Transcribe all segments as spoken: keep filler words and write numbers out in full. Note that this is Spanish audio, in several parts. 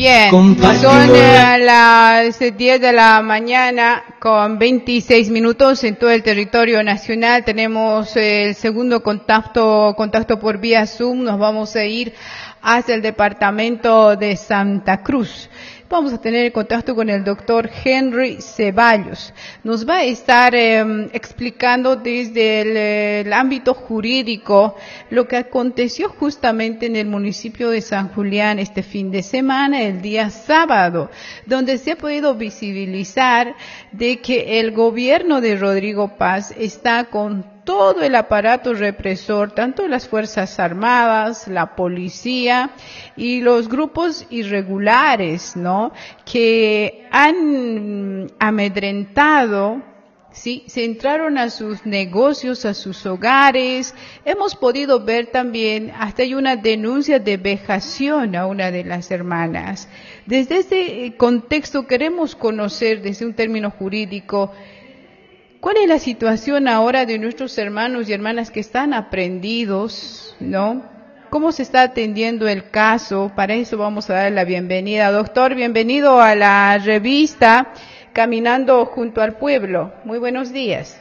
Bien, son eh, las diez de la mañana con veintiséis minutos en todo el territorio nacional. Tenemos eh, el segundo contacto, contacto por vía Zoom. Nos vamos a ir hasta el departamento de Santa Cruz. Vamos a tener contacto con el doctor Henry Ceballos. Nos va a estar eh, explicando desde el, el ámbito jurídico lo que aconteció justamente en el municipio de San Julián este fin de semana, el día sábado, donde se ha podido visibilizar de que el gobierno de Rodrigo Paz está con todo el aparato represor, tanto las Fuerzas Armadas, la policía y los grupos irregulares, ¿no?, que han amedrentado, sí, se entraron a sus negocios, a sus hogares. Hemos podido ver también, hasta hay una denuncia de vejación a una de las hermanas. Desde este contexto queremos conocer, desde un término jurídico, ¿cuál es la situación ahora de nuestros hermanos y hermanas que están aprehendidos, ¿no? ¿Cómo se está atendiendo el caso? Para eso vamos a dar la bienvenida. Doctor, bienvenido a la revista Caminando junto al Pueblo. Muy buenos días.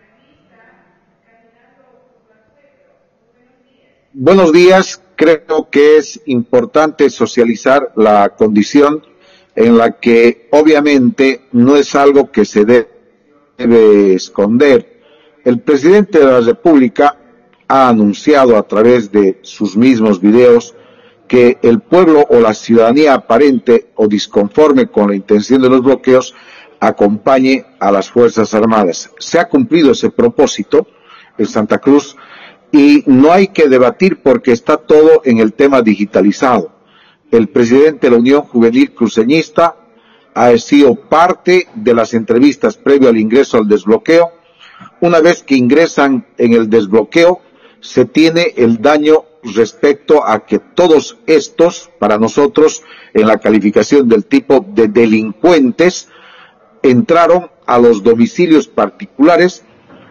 Buenos días. Creo que es importante socializar la condición en la que obviamente no es algo que se debe debe esconder. El presidente de la República ha anunciado a través de sus mismos videos que el pueblo o la ciudadanía aparente o disconforme con la intención de los bloqueos acompañe a las Fuerzas Armadas. Se ha cumplido ese propósito en Santa Cruz y no hay que debatir porque está todo en el tema digitalizado. El presidente de la Unión Juvenil Cruceñista ha sido parte de las entrevistas previo al ingreso al desbloqueo. Una vez que ingresan en el desbloqueo, se tiene el daño respecto a que todos estos, para nosotros, en la calificación del tipo de delincuentes, entraron a los domicilios particulares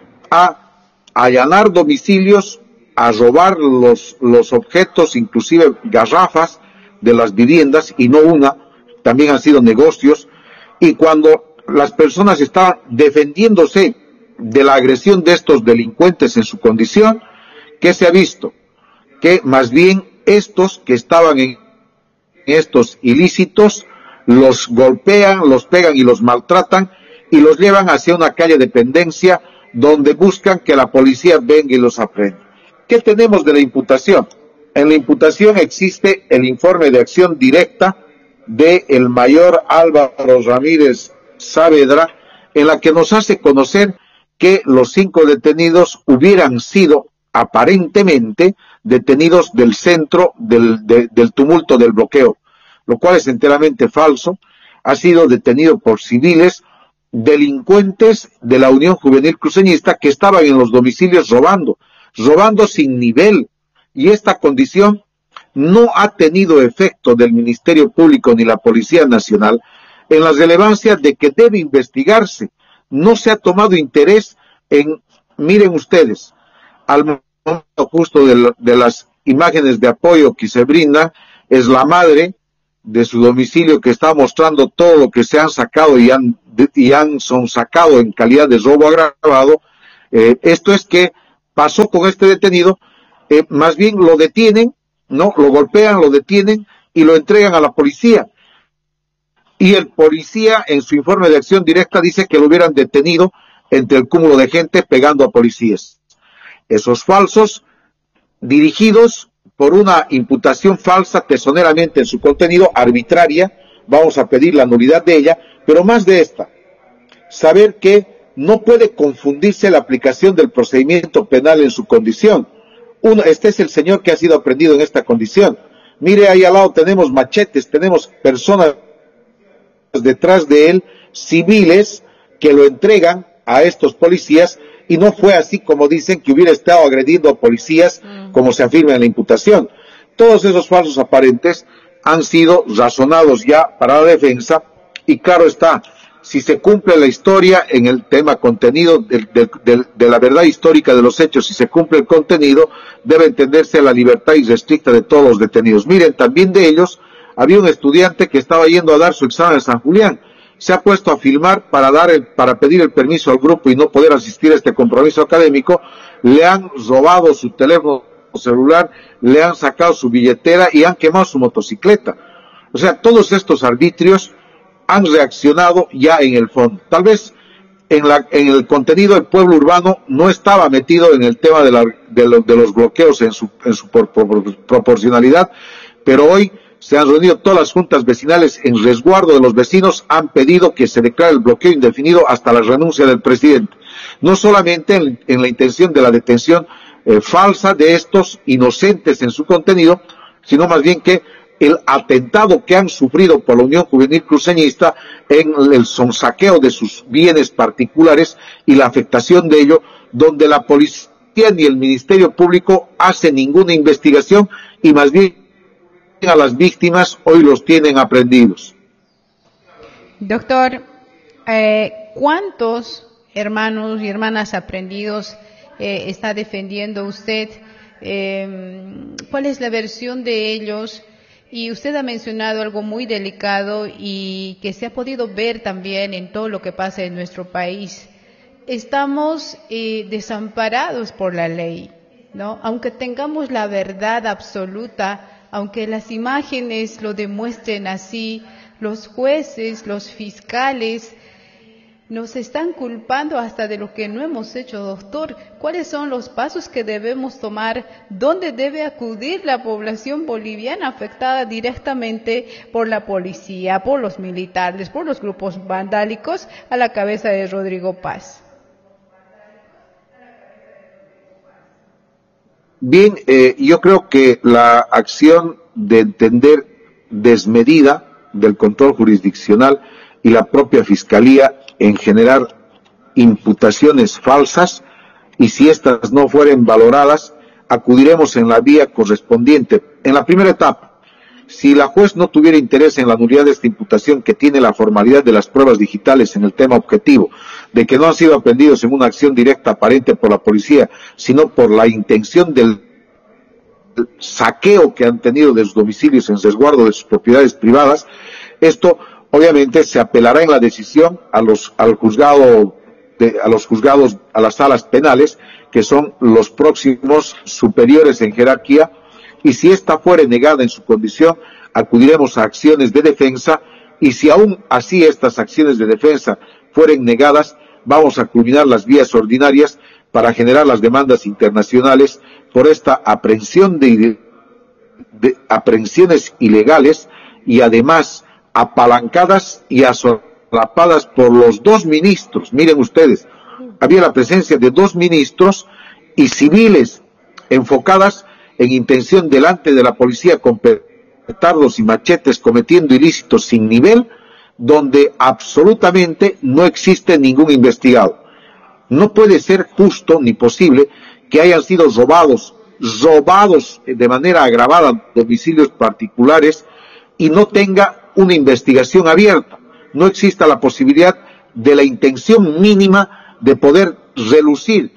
a allanar domicilios, a robar los, los objetos, inclusive garrafas de las viviendas, y no una, también han sido negocios, y cuando las personas estaban defendiéndose de la agresión de estos delincuentes en su condición, ¿qué se ha visto? Que más bien estos que estaban en estos ilícitos los golpean, los pegan y los maltratan y los llevan hacia una calle de pendencia donde buscan que la policía venga y los aprenda. ¿Qué tenemos de la imputación? En la imputación existe el informe de acción directa de el mayor Álvaro Ramírez Saavedra, en la que nos hace conocer que los cinco detenidos hubieran sido aparentemente detenidos del centro del, de, del tumulto del bloqueo, lo cual es enteramente falso. Ha sido detenido por civiles, delincuentes de la Unión Juvenil Cruceñista que estaban en los domicilios robando, robando sin nivel, y esta condición no ha tenido efecto del Ministerio Público ni la Policía Nacional en la relevancia de que debe investigarse. No se ha tomado interés en, miren ustedes, al momento justo de, de las imágenes de apoyo que se brindan, es la madre de su domicilio que está mostrando todo lo que se han sacado y han, y han son sacado en calidad de robo agravado. Eh, esto es que pasó con este detenido, eh, más bien lo detienen, no, lo golpean, lo detienen y lo entregan a la policía. Y el policía en su informe de acción directa dice que lo hubieran detenido entre el cúmulo de gente pegando a policías. Esos falsos, dirigidos por una imputación falsa, tesoneramente en su contenido, arbitraria, vamos a pedir la nulidad de ella, pero más de esta, saber que no puede confundirse la aplicación del procedimiento penal en su condición. Uno, este es el señor que ha sido aprehendido en esta condición. Mire, ahí al lado tenemos machetes, tenemos personas detrás de él, civiles, que lo entregan a estos policías, y no fue así como dicen, que hubiera estado agrediendo a policías, como se afirma en la imputación. Todos esos falsos aparentes han sido razonados ya para la defensa, y claro está, si se cumple la historia en el tema contenido de, de, de, de la verdad histórica de los hechos, si se cumple el contenido, debe entenderse la libertad irrestricta de todos los detenidos. Miren, también de ellos había un estudiante que estaba yendo a dar su examen en San Julián, se ha puesto a filmar para dar el, para pedir el permiso al grupo y no poder asistir a este compromiso académico, le han robado su teléfono celular, le han sacado su billetera y han quemado su motocicleta. O sea, todos estos arbitrios han reaccionado ya en el fondo. Tal vez en, la, en el contenido el pueblo urbano no estaba metido en el tema de, la, de, lo, de los bloqueos en su, en su por, por, proporcionalidad, pero hoy se han reunido todas las juntas vecinales en resguardo de los vecinos, han pedido que se declare el bloqueo indefinido hasta la renuncia del presidente. No solamente en, en la intención de la detención eh, falsa de estos inocentes en su contenido, sino más bien que el atentado que han sufrido por la Unión Juvenil Cruceñista en el sonsaqueo de sus bienes particulares y la afectación de ello, donde la policía ni el Ministerio Público hace ninguna investigación y más bien a las víctimas hoy los tienen aprendidos. Doctor, eh, ¿cuántos hermanos y hermanas aprendidos eh, está defendiendo usted? Eh, ¿Cuál es la versión de ellos? Y usted ha mencionado algo muy delicado y que se ha podido ver también en todo lo que pasa en nuestro país. Estamos eh, desamparados por la ley, ¿no? Aunque tengamos la verdad absoluta, aunque las imágenes lo demuestren así, los jueces, los fiscales, nos están culpando hasta de lo que no hemos hecho, doctor. ¿Cuáles son los pasos que debemos tomar? ¿Dónde debe acudir la población boliviana afectada directamente por la policía, por los militares, por los grupos vandálicos, a la cabeza de Rodrigo Paz? Bien, eh, yo creo que la acción de entender desmedida del control jurisdiccional y la propia Fiscalía en generar imputaciones falsas, y si estas no fueren valoradas, acudiremos en la vía correspondiente. En la primera etapa, si la juez no tuviera interés en la nulidad de esta imputación que tiene la formalidad de las pruebas digitales en el tema objetivo, de que no han sido aprendidos en una acción directa aparente por la policía, sino por la intención del saqueo que han tenido de sus domicilios en resguardo de sus propiedades privadas, esto obviamente se apelará en la decisión a los, al juzgado, de, a los juzgados, a las salas penales, que son los próximos superiores en jerarquía, y si ésta fuere negada en su condición, acudiremos a acciones de defensa, y si aún así estas acciones de defensa fueren negadas, vamos a culminar las vías ordinarias para generar las demandas internacionales por esta aprehensión de, de aprehensiones ilegales y además apalancadas y asolapadas por los dos ministros. Miren ustedes, había la presencia de dos ministros y civiles enfocadas en intención delante de la policía con petardos y machetes cometiendo ilícitos sin nivel, donde absolutamente no existe ningún investigado. No puede ser justo ni posible que hayan sido robados, robados de manera agravada domicilios particulares y no tenga una investigación abierta. No exista la posibilidad de la intención mínima de poder relucir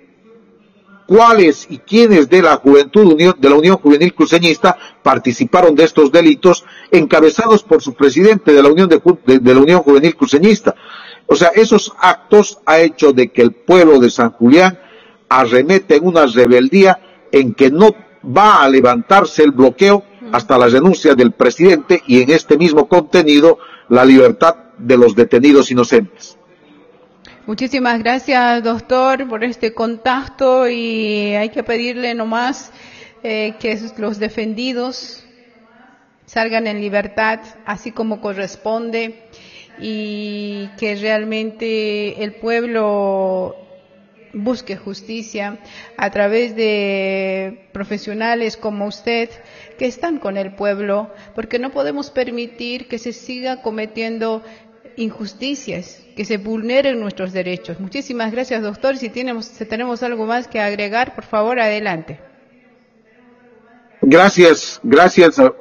cuáles y quiénes de la juventud unión, de la Unión Juvenil Cruceñista participaron de estos delitos, encabezados por su presidente de la Unión de, de, de la Unión Juvenil Cruceñista. O sea, esos actos ha hecho de que el pueblo de San Julián arremete en una rebeldía en que no va a levantarse el bloqueo hasta la renuncia del presidente y en este mismo contenido la libertad de los detenidos inocentes. Muchísimas gracias, doctor, por este contacto, y hay que pedirle nomás eh, que los defendidos salgan en libertad, así como corresponde, y que realmente el pueblo busque justicia a través de profesionales como usted que están con el pueblo, porque no podemos permitir que se siga cometiendo injusticias, que se vulneren nuestros derechos. Muchísimas gracias, doctor. Si tenemos, si tenemos algo más que agregar, por favor, adelante. Gracias, gracias. A...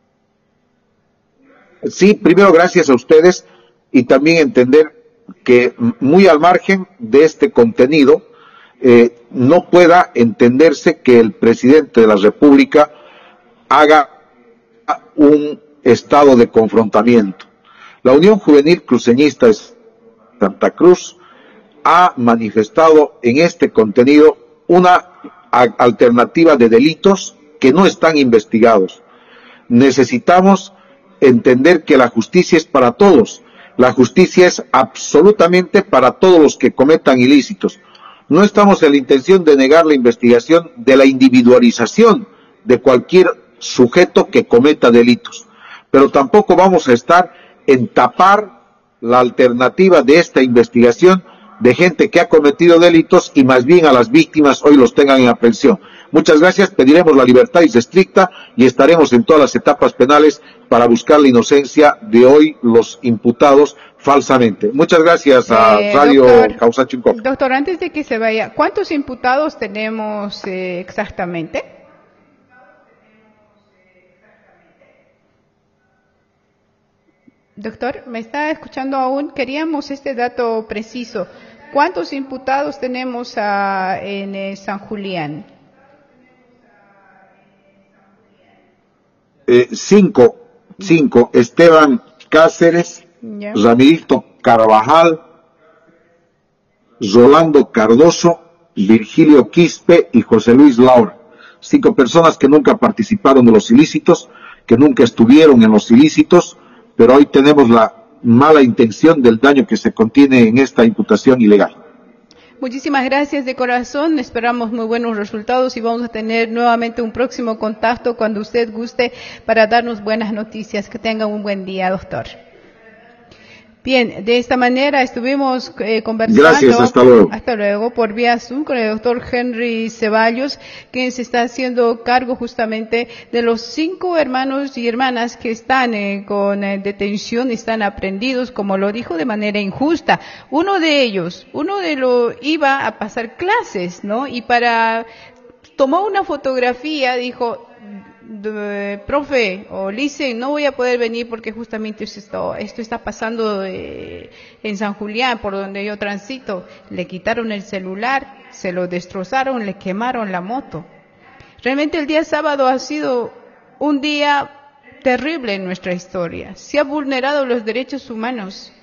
Sí, primero gracias a ustedes y también entender que muy al margen de este contenido, eh, no pueda entenderse que el presidente de la República haga un estado de confrontamiento. La Unión Juvenil Cruceñista de Santa Cruz ha manifestado en este contenido una alternativa de delitos que no están investigados. Necesitamos entender que la justicia es para todos. La justicia es absolutamente para todos los que cometan ilícitos. No estamos en la intención de negar la investigación de la individualización de cualquier sujeto que cometa delitos, pero tampoco vamos a estar en tapar la alternativa de esta investigación de gente que ha cometido delitos y más bien a las víctimas hoy los tengan en aprehensión. Muchas gracias, pediremos la libertad estricta y estaremos en todas las etapas penales para buscar la inocencia de hoy los imputados falsamente. Muchas gracias a eh, Radio Causa Chincó. Doctor, antes de que se vaya, ¿cuántos imputados tenemos eh, exactamente? Doctor, ¿me está escuchando aún? Queríamos este dato preciso. ¿Cuántos imputados tenemos a, en eh, San Julián? Eh, cinco, cinco. Esteban Cáceres, yeah. Ramirito Carvajal, Rolando Cardoso, Virgilio Quispe y José Luis Laura. Cinco personas que nunca participaron de los ilícitos, que nunca estuvieron en los ilícitos, pero hoy tenemos la mala intención del daño que se contiene en esta imputación ilegal. Muchísimas gracias de corazón, esperamos muy buenos resultados y vamos a tener nuevamente un próximo contacto cuando usted guste para darnos buenas noticias. Que tenga un buen día, doctor. Bien, de esta manera estuvimos eh, conversando. Gracias, hasta luego. Hasta luego, por vía Zoom con el doctor Henry Ceballos, quien se está haciendo cargo justamente de los cinco hermanos y hermanas que están eh, con eh, detención, están aprehendidos, como lo dijo, de manera injusta. Uno de ellos, uno de los iba a pasar clases, ¿no? Y para, tomó una fotografía, dijo, De, profe o Lice, no voy a poder venir porque justamente esto, esto está pasando eh, en San Julián, por donde yo transito. Le quitaron el celular, se lo destrozaron, le quemaron la moto. Realmente el día sábado ha sido un día terrible en nuestra historia. Se han vulnerado los derechos humanos,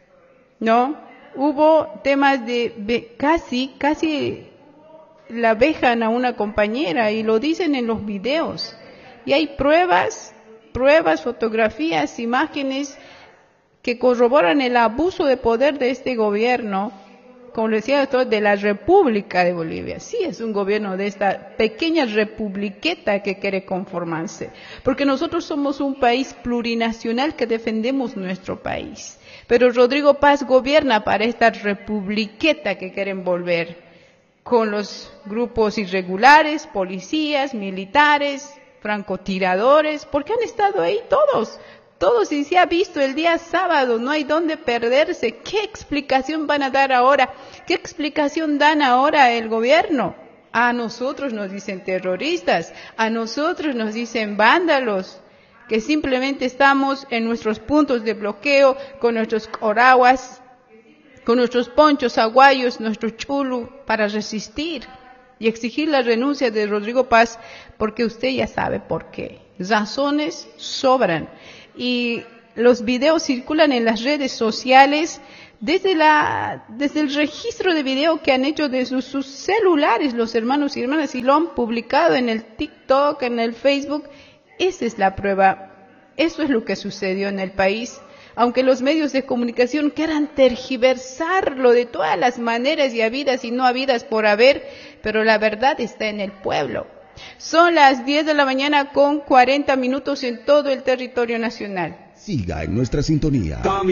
¿no? Hubo temas de casi, casi la vejan a una compañera y lo dicen en los videos. Y hay pruebas, pruebas, fotografías, imágenes que corroboran el abuso de poder de este gobierno, como decía el doctor, de la República de Bolivia. Sí, es un gobierno de esta pequeña republiqueta que quiere conformarse, porque nosotros somos un país plurinacional que defendemos nuestro país. Pero Rodrigo Paz gobierna para esta republiqueta que quieren volver, con los grupos irregulares, policías, militares, francotiradores, porque han estado ahí todos, todos, y se ha visto el día sábado, no hay dónde perderse. ¿Qué explicación van a dar ahora? ¿Qué explicación dan ahora el gobierno? A nosotros nos dicen terroristas, a nosotros nos dicen vándalos, que simplemente estamos en nuestros puntos de bloqueo, con nuestros oraguas, con nuestros ponchos aguayos, nuestro chulu, para resistir y exigir la renuncia de Rodrigo Paz, porque usted ya sabe por qué. Razones sobran. Y los videos circulan en las redes sociales desde la desde el registro de video que han hecho de sus, sus celulares los hermanos y hermanas, y lo han publicado en el TikTok, en el Facebook. Esa es la prueba. Eso es lo que sucedió en el país. Aunque los medios de comunicación quieran tergiversarlo de todas las maneras y habidas y no habidas por haber, pero la verdad está en el pueblo. Son las diez de la mañana con cuarenta minutos en todo el territorio nacional. Siga en nuestra sintonía.